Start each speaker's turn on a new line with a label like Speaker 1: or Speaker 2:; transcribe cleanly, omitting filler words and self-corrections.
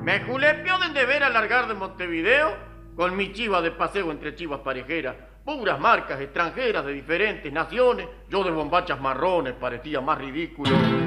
Speaker 1: Me julepió de ver a largar de Montevideo con mi chiva de paseo entre chivas parejeras. Puras marcas extranjeras de diferentes naciones. Yo de bombachas marrones parecía más ridículo.